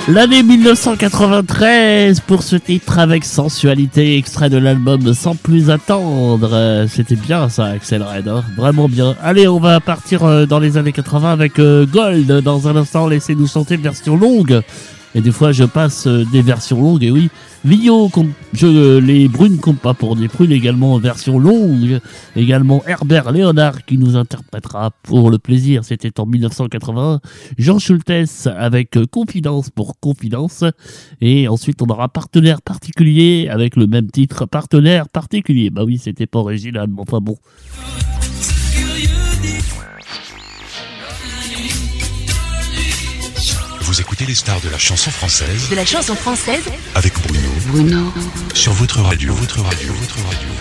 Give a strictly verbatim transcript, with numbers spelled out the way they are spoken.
L'année dix-neuf cent quatre-vingt-treize pour ce titre avec sensualité, extrait de l'album Sans plus attendre. C'était bien ça, Axel Red, hein, vraiment bien. Allez, on va partir dans les années quatre-vingts avec Gold. Dans un instant, laissez-nous chanter une version longue. Et des fois, je passe des versions longues, et oui, Vio, je, les brunes comptent pas pour des prunes, également version longue. Également Herbert Léonard qui nous interprétera pour le plaisir, c'était en dix-neuf cent quatre-vingt-un. Jean Schultes avec Confidence pour Confidence. Et ensuite, on aura Partenaire particulier avec le même titre, Partenaire particulier. Bah oui, c'était pas original, mais enfin bon. Vous écoutez les stars de la chanson française. De la chanson française avec Bruno. Bruno. Sur votre radio, votre radio, votre radio.